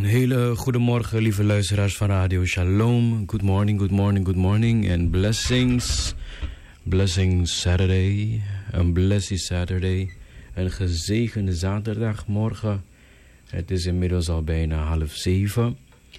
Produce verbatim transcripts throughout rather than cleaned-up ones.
Een hele goede morgen, lieve luisteraars van Radio Shalom. Good morning, good morning, good morning. En blessings. Blessings Saturday. Een blessed Saturday. Een gezegende zaterdagmorgen. Het is inmiddels al bijna half zeven.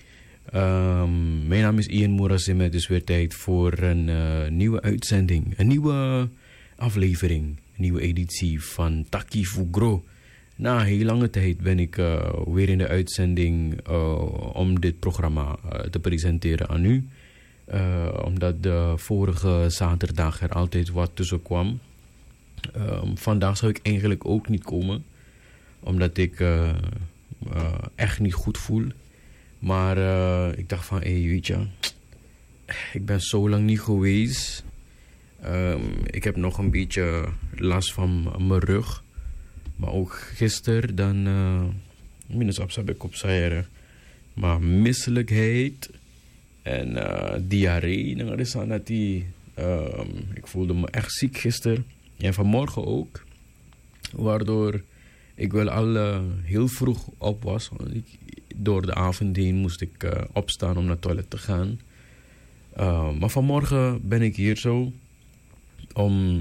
Um, mijn naam is Ian Moerasim. Het is weer tijd voor een uh, nieuwe uitzending. Een nieuwe aflevering. Een nieuwe editie van Taki Fugro. Na een heel lange tijd ben ik uh, weer in de uitzending uh, om dit programma uh, te presenteren aan u. Uh, omdat de vorige zaterdag er altijd wat tussen kwam. Uh, vandaag zou ik eigenlijk ook niet komen. Omdat ik uh, uh, echt niet goed voel. Maar uh, ik dacht van, hé, hey, weet je, ik ben zo lang niet geweest. Um, ik heb nog een beetje last van mijn rug. Maar ook gisteren dan, uh, minus op heb ik op zaaien. Maar misselijkheid en uh, diarree. Nou, dat is aan dat die, um, ik voelde me echt ziek gisteren. En vanmorgen ook. Waardoor ik wel al uh, heel vroeg op was. Ik, door de avond heen moest ik uh, opstaan om naar het toilet te gaan. Uh, maar vanmorgen ben ik hier zo om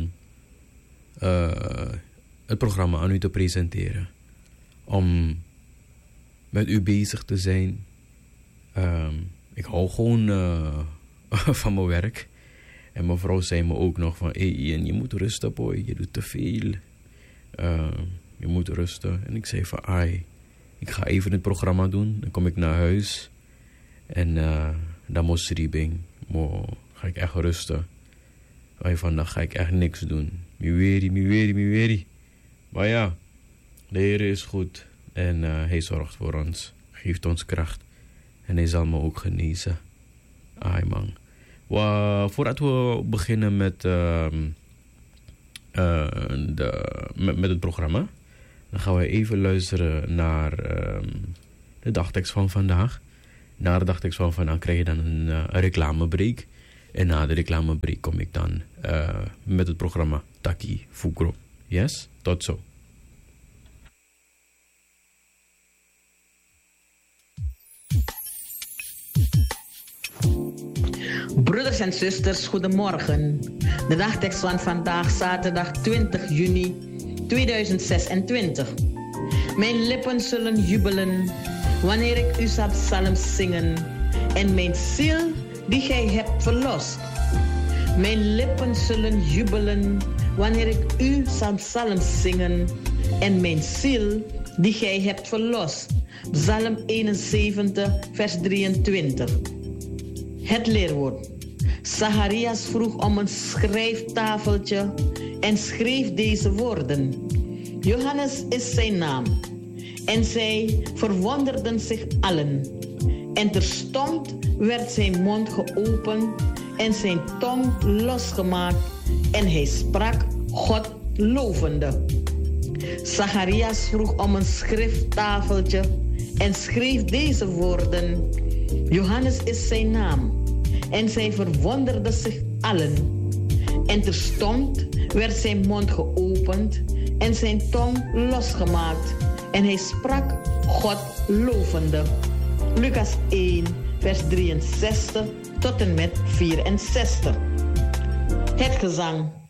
uh, het programma aan u te presenteren. Om met u bezig te zijn. Uh, ik hou gewoon uh, van mijn werk. En mijn vrouw zei me ook nog van, hey Ian, je moet rusten boy, je doet te veel. Uh, je moet rusten. En ik zei van, ai, ik ga even het programma doen. Dan kom ik naar huis. En uh, dan moet riebing. Mo, ga ik echt rusten. Ai, vandaag ga ik echt niks doen. Miweri, miweri, miweri. Maar ja, de Heer is goed. En uh, hij zorgt voor ons. Geeft ons kracht. En hij zal me ook genezen. Ai man. Well, voordat we beginnen met, uh, uh, de, met, met het programma. Dan gaan we even luisteren naar uh, de dagtekst van vandaag. Na de dagtekst van vandaag krijg je dan een, uh, een reclamebreak. En na de reclamebreak kom ik dan uh, met het programma Taki Fugro. Yes? Tot zo. Broeders en zusters, goedemorgen. De dagtekst van vandaag, zaterdag twintig juni tweeduizend zesentwintig. Mijn lippen zullen jubelen wanneer ik u zal psalms zingen en mijn ziel die gij hebt verlost. Mijn lippen zullen jubelen wanneer ik u zal psalms zingen en mijn ziel die gij hebt verlost. Psalm eenenzeventig, vers drieëntwintig. Het leerwoord. Zacharias vroeg om een schrijftafeltje en schreef deze woorden. Johannes is zijn naam. En zij verwonderden zich allen. En terstond werd zijn mond geopend en zijn tong losgemaakt. En hij sprak God lovende. Zacharias vroeg om een schrijftafeltje en schreef deze woorden. Johannes is zijn naam. En zij verwonderden zich allen. En terstond werd zijn mond geopend en zijn tong losgemaakt. En hij sprak God lovende. Lucas één, vers drieënzestig tot en met vierenzestig. Het gezang.